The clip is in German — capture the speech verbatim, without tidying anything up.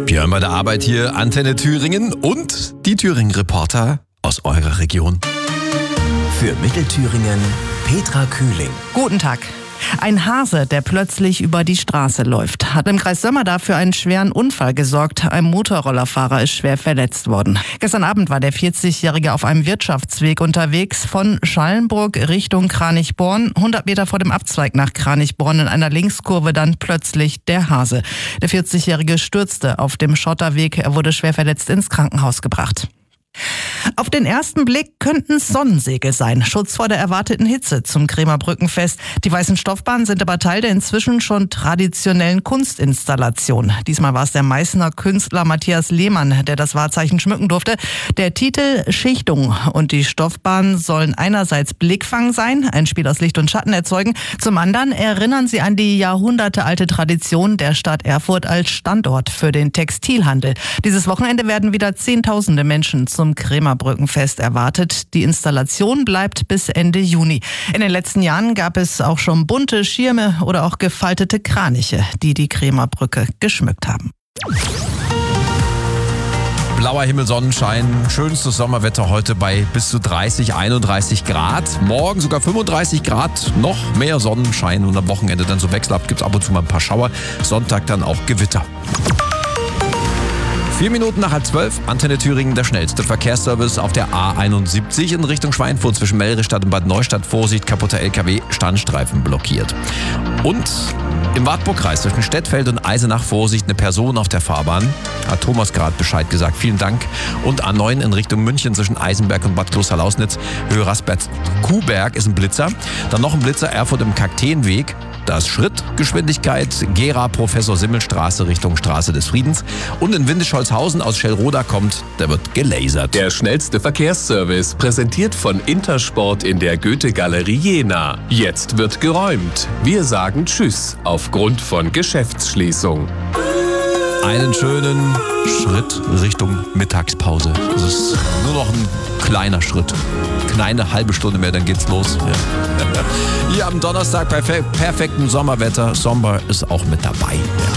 Björn bei der Arbeit hier, Antenne Thüringen und die Thüringen-Reporter aus eurer Region. Für Mittelthüringen Petra Kühling. Guten Tag. Ein Hase, der plötzlich über die Straße läuft, hat im Kreis Sömmerda für einen schweren Unfall gesorgt. Ein Motorrollerfahrer ist schwer verletzt worden. Gestern Abend war der vierzigjährige auf einem Wirtschaftsweg unterwegs von Schallenburg Richtung Kranichborn. hundert Meter vor dem Abzweig nach Kranichborn in einer Linkskurve dann plötzlich der Hase. Der vierzigjährige stürzte auf dem Schotterweg. Er wurde schwer verletzt ins Krankenhaus gebracht. Auf den ersten Blick könnten es Sonnensegel sein. Schutz vor der erwarteten Hitze zum Kremer Brückenfest. Die weißen Stoffbahnen sind aber Teil der inzwischen schon traditionellen Kunstinstallation. Diesmal war es der Meißner Künstler Matthias Lehmann, der das Wahrzeichen schmücken durfte. Der Titel Schichtung und die Stoffbahnen sollen einerseits Blickfang sein, ein Spiel aus Licht und Schatten erzeugen. Zum anderen erinnern sie an die jahrhundertealte Tradition der Stadt Erfurt als Standort für den Textilhandel. Dieses Wochenende werden wieder Zehntausende Menschen zum Kremer Brückenfest erwartet. Die Installation bleibt bis Ende Juni. In den letzten Jahren gab es auch schon bunte Schirme oder auch gefaltete Kraniche, die die Kremer Brücke geschmückt haben. Blauer Himmel, Sonnenschein, schönstes Sommerwetter heute bei bis zu dreißig, einunddreißig Grad. Morgen sogar fünfunddreißig Grad, noch mehr Sonnenschein und am Wochenende dann so wechselhaft gibt es ab und zu mal ein paar Schauer. Sonntag dann auch Gewitter. Vier Minuten nach halb zwölf, Antenne Thüringen, der schnellste Verkehrsservice auf der A einundsiebzig in Richtung Schweinfurt zwischen Melristadt und Bad Neustadt. Vorsicht, kaputter L K W, Standstreifen blockiert. Und im Wartburgkreis zwischen Stettfeld und Eisenach Vorsicht, eine Person auf der Fahrbahn. Hat Thomas gerade Bescheid gesagt, vielen Dank. Und A neun in Richtung München zwischen Eisenberg und Bad Klosterlausnitz, Höhe Rasberg-Kuhberg ist ein Blitzer. Dann noch ein Blitzer, Erfurt im Kakteenweg. Da ist Schrittgeschwindigkeit, Gera Professor Simmelstraße Richtung Straße des Friedens. Und in Windischholzhausen aus Schellroda kommt, der wird gelasert. Der schnellste Verkehrsservice, präsentiert von Intersport in der Goethe-Galerie Jena. Jetzt wird geräumt. Wir sagen Tschüss aufgrund von Geschäftsschließung. Einen schönen Schritt Richtung Mittagspause. Das ist nur noch ein kleiner Schritt. Keine halbe Stunde mehr, dann geht's los. Ja. Hier am Donnerstag bei perfektem Sommerwetter. Sommer ist auch mit dabei. Ja.